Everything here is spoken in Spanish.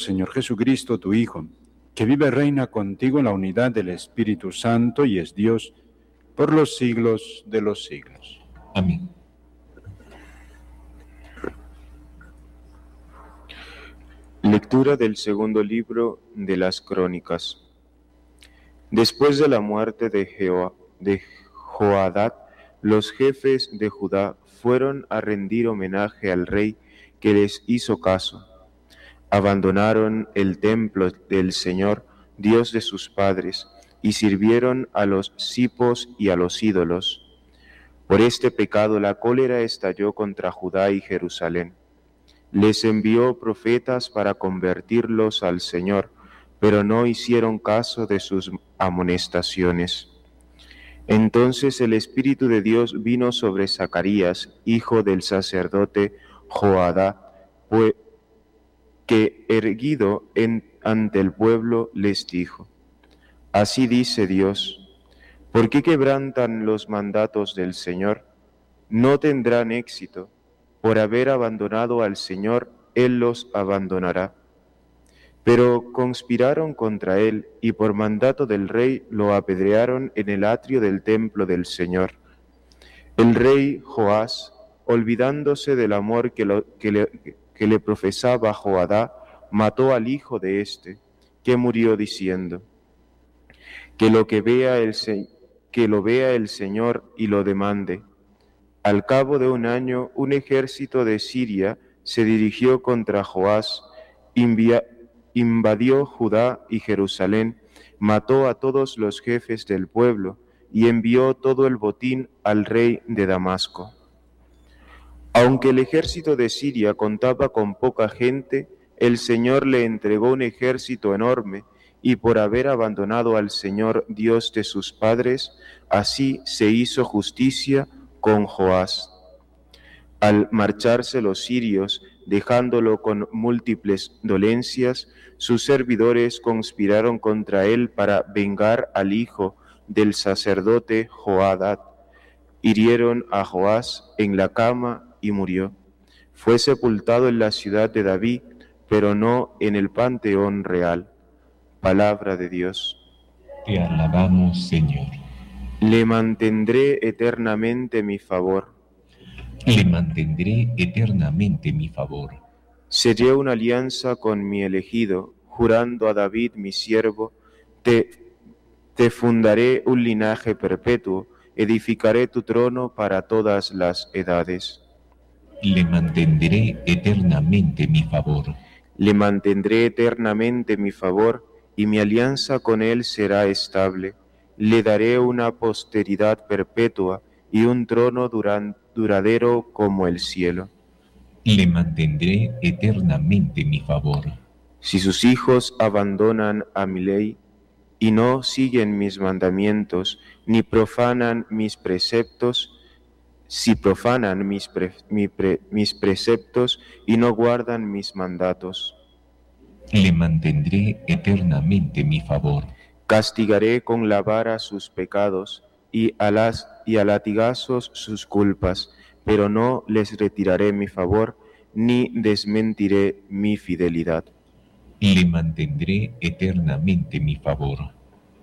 Señor Jesucristo, tu Hijo, que vive y reina contigo en la unidad del Espíritu Santo y es Dios por los siglos de los siglos. Amén. Lectura del segundo libro de las Crónicas. Después de la muerte de Joadad, los jefes de Judá fueron a rendir homenaje al rey que les hizo caso. Abandonaron el templo del Señor, Dios de sus padres, y sirvieron a los cipos y a los ídolos. Por este pecado la cólera estalló contra Judá y Jerusalén. Les envió profetas para convertirlos al Señor, pero no hicieron caso de sus amonestaciones. Entonces el Espíritu de Dios vino sobre Zacarías, hijo del sacerdote Joadá, que erguido ante el pueblo les dijo: Así dice Dios, ¿por qué quebrantan los mandatos del Señor? No tendrán éxito. Por haber abandonado al Señor, Él los abandonará. Pero conspiraron contra Él y por mandato del rey lo apedrearon en el atrio del templo del Señor. El rey Joás, olvidándose del amor que le profesaba Joadá, mató al hijo de éste, que murió diciendo: que lo vea el Señor y lo demande. Al cabo de un año, un ejército de Siria se dirigió contra Joás, invadió Judá y Jerusalén, mató a todos los jefes del pueblo y envió todo el botín al rey de Damasco. Aunque el ejército de Siria contaba con poca gente, el Señor le entregó un ejército enorme, y por haber abandonado al Señor Dios de sus padres, así se hizo justicia con Joás. Al marcharse los sirios, dejándolo con múltiples dolencias, sus servidores conspiraron contra él para vengar al hijo del sacerdote Joadad. Hirieron a Joás en la cama y murió. Fue sepultado en la ciudad de David, pero no en el panteón real. Palabra de Dios. Te alabamos, Señor. Le mantendré eternamente mi favor. Le mantendré eternamente mi favor. Sellé una alianza con mi elegido, jurando a David mi siervo, te fundaré un linaje perpetuo, edificaré tu trono para todas las edades. Le mantendré eternamente mi favor. Le mantendré eternamente mi favor, y mi alianza con él será estable. Le daré una posteridad perpetua y un trono duradero como el cielo. Le mantendré eternamente mi favor. Si sus hijos abandonan a mi ley y no siguen mis mandamientos, ni profanan mis preceptos, si profanan mis preceptos y no guardan mis mandatos, le mantendré eternamente mi favor. Castigaré con la vara sus pecados y a latigazos sus culpas, pero no les retiraré mi favor, ni desmentiré mi fidelidad. Le mantendré eternamente mi favor.